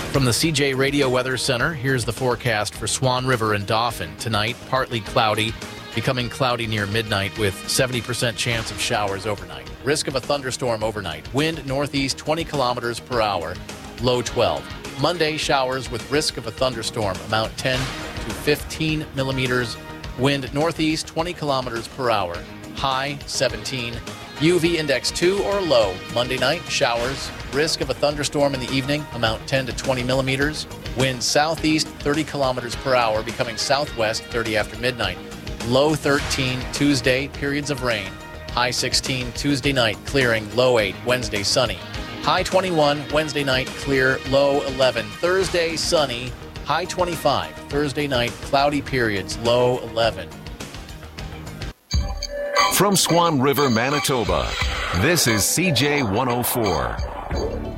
From the CJ Radio Weather Center, here's the forecast for Swan River and Dauphin. Tonight, partly cloudy, becoming cloudy near midnight with 70% chance of showers overnight. Risk of a thunderstorm overnight. Wind northeast 20 kilometers per hour, low 12. Monday, showers with risk of a thunderstorm, amount 10 to 15 millimeters. Wind northeast 20 kilometers per hour, high 17. UV index 2 or low. Monday night, showers. Risk of a thunderstorm in the evening, amount 10 to 20 millimeters. Wind southeast 30 kilometers per hour, becoming southwest 30 after midnight. Low 13 Tuesday, periods of rain. High 16 Tuesday night, clearing. Low 8 Wednesday, sunny. High 21 Wednesday night, clear. Low 11 Thursday, sunny. High 25 Thursday night, cloudy periods. Low 11. From Swan River, Manitoba, this is CJ 104.